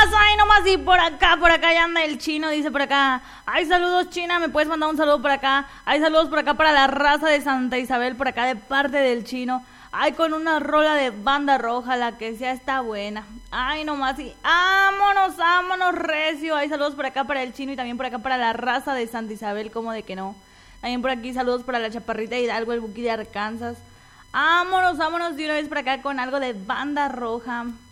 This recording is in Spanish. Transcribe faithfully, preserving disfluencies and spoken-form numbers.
Ay, nomás, y por acá, por acá ya anda el chino, dice por acá. Ay, saludos, China, ¿me puedes mandar un saludo por acá? Ay, saludos por acá para la raza de Santa Isabel, por acá de parte del chino. Ay, con una rola de Banda Roja, la que sea está buena. Ay, nomás, y vámonos, vámonos, recio. Ay, saludos por acá para el chino y también por acá para la raza de Santa Isabel, como de que no. También por aquí saludos para la Chaparrita Hidalgo, el Buki de Arkansas. Vámonos, vámonos de una vez por acá con algo de Banda Roja.